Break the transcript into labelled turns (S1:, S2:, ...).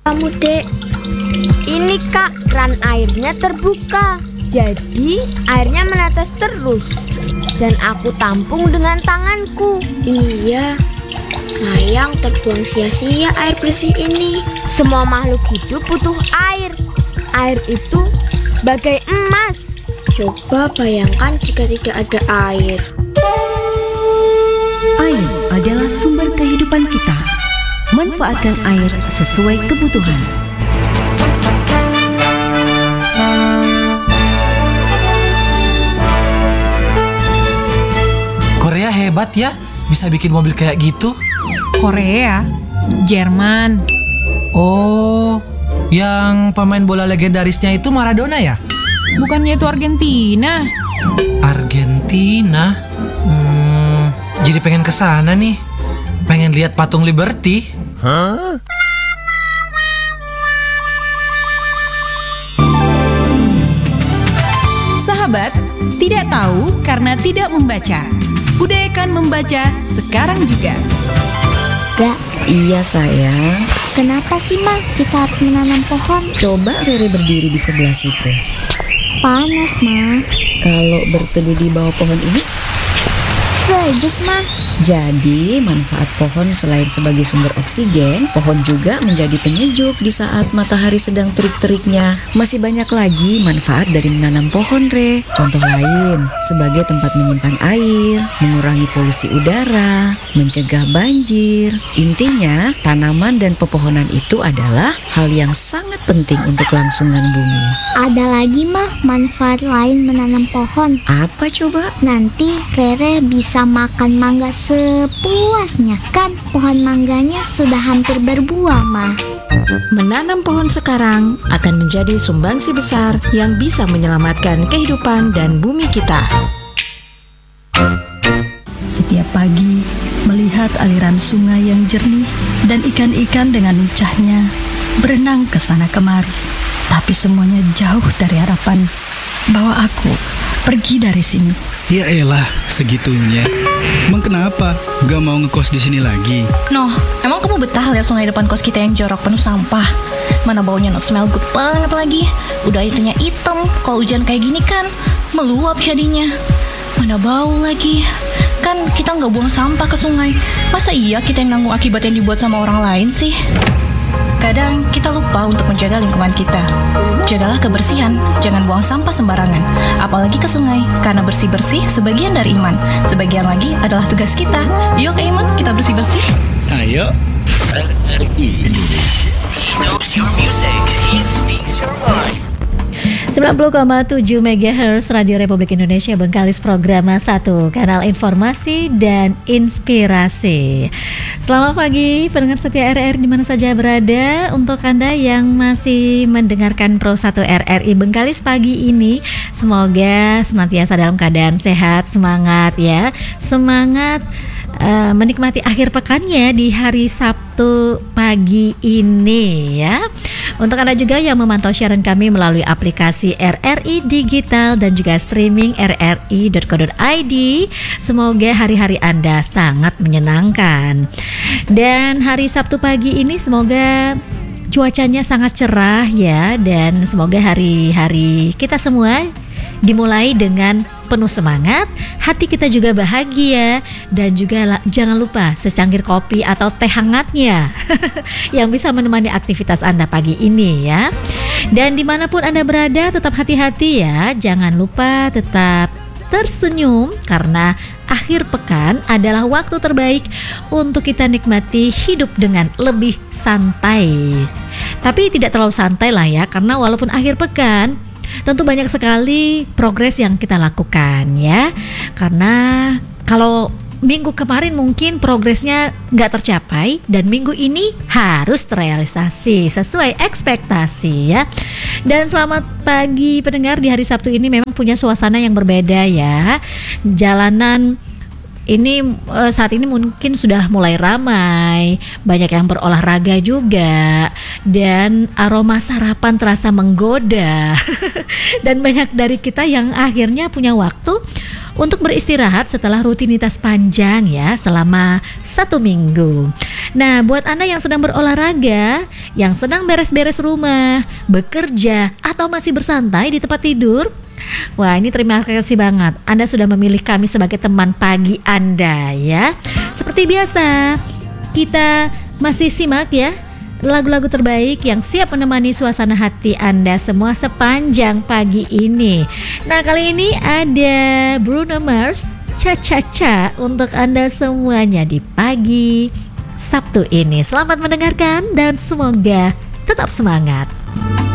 S1: Kamu, Dek. Ini, Kak, keran airnya terbuka. Jadi airnya menetes terus. Dan aku tampung dengan tanganku. Iya, sayang terbuang sia-sia air bersih ini. Semua makhluk hidup butuh air. Air itu bagai emas. Coba bayangkan jika tidak ada air.
S2: Air adalah sumber kehidupan kita. Manfaatkan air sesuai kebutuhan.
S3: Korea hebat ya, bisa bikin mobil kayak gitu.
S4: Korea, Jerman.
S3: Oh, yang pemain bola legendarisnya itu Maradona ya?
S4: Bukannya itu Argentina?
S3: Argentina? Jadi pengen kesana nih. Pengen lihat patung Liberty.
S4: Sahabat, tidak tahu karena tidak membaca. Budayakan membaca sekarang juga.
S5: Gak, iya sayang.
S1: Kenapa sih, Ma? Kita harus menanam pohon.
S5: Coba Rere berdiri di sebelah situ.
S1: Panas, Ma.
S5: Kalau berteduh di bawah pohon ini,
S1: Sejuk, Ma.
S5: jadi manfaat pohon selain sebagai sumber oksigen, pohon juga menjadi penyejuk di saat matahari sedang terik-teriknya. Masih banyak lagi manfaat dari menanam pohon, Re. Contoh lain, sebagai tempat menyimpan air, mengurangi polusi udara, mencegah banjir. Intinya, tanaman dan pepohonan itu adalah hal yang sangat penting untuk kelangsungan bumi.
S1: Ada lagi, Ma, manfaat lain menanam pohon.
S5: Apa coba?
S1: Nanti Rere bisa makan mangga sepuasnya. Kan pohon mangganya sudah hampir berbuah, Ma.
S6: Menanam pohon sekarang akan menjadi sumbangsi besar yang bisa menyelamatkan kehidupan dan bumi kita.
S2: Setiap pagi, melihat aliran sungai yang jernih dan ikan-ikan dengan lincahnya berenang ke sana kemari. Tapi semuanya jauh dari harapan bahwa aku pergi dari sini.
S7: Ya elah, segitunya. Emang kenapa? Gak mau ngekos di sini lagi?
S8: Noh, emang kamu betah lihat sungai depan kos kita yang jorok penuh sampah? Mana baunya no smell good banget lagi. Udah airnya hitam, kalau hujan kayak gini kan meluap jadinya. Mana bau lagi. Kan kita nggak buang sampah ke sungai. Masa iya kita yang nanggung akibat yang dibuat sama orang lain sih? Kadang kita lupa untuk menjaga lingkungan kita. Jagalah kebersihan, jangan buang sampah sembarangan. Apalagi ke sungai, karena bersih-bersih sebagian dari iman. Sebagian lagi adalah tugas kita. Yuk ke iman, kita bersih-bersih.
S7: Ayo.
S9: RRI Indonesia. He knows your music. He speaks your mind.
S10: 90,7 MHz Radio Republik Indonesia Bengkalis Programa 1, kanal informasi dan inspirasi. Selamat pagi pendengar setia RRI di mana saja berada. Untuk Anda yang masih mendengarkan Pro 1 RRI Bengkalis pagi ini, semoga senantiasa dalam keadaan sehat, semangat ya. Semangat menikmati akhir pekannya di hari Sabtu pagi ini ya. Untuk Anda juga yang memantau siaran kami melalui aplikasi RRI Digital dan juga streaming rri.co.id, semoga hari-hari Anda sangat menyenangkan. Dan hari Sabtu pagi ini semoga cuacanya sangat cerah ya, dan semoga hari-hari kita semua dimulai dengan penuh semangat, hati kita juga bahagia, dan juga jangan lupa secangkir kopi atau teh hangatnya yang bisa menemani aktivitas Anda pagi ini ya. Dan dimanapun Anda berada, tetap hati-hati ya, jangan lupa tetap tersenyum karena akhir pekan adalah waktu terbaik untuk kita nikmati hidup dengan lebih santai. Tapi tidak terlalu santai lah ya, karena walaupun akhir pekan tentu banyak sekali progres yang kita lakukan ya. Karena kalau minggu kemarin mungkin progresnya nggak tercapai, dan minggu ini harus terrealisasi sesuai ekspektasi ya. Dan selamat pagi pendengar, di hari Sabtu ini memang punya suasana yang berbeda ya. Jalanan ini saat ini mungkin sudah mulai ramai, banyak yang berolahraga juga, dan aroma sarapan terasa menggoda. Dan banyak dari kita yang akhirnya punya waktu untuk beristirahat setelah rutinitas panjang ya selama 1 minggu. Nah, buat Anda yang sedang berolahraga, yang sedang beres-beres rumah, bekerja, atau masih bersantai di tempat tidur. Wah, ini terima kasih banget. Anda sudah memilih kami sebagai teman pagi Anda ya. Seperti biasa, kita masih simak ya lagu-lagu terbaik yang siap menemani suasana hati Anda semua sepanjang pagi ini. Nah, kali ini ada Bruno Mars, Cha-Cha-Cha untuk Anda semuanya di pagi Sabtu ini. Selamat mendengarkan dan semoga tetap semangat.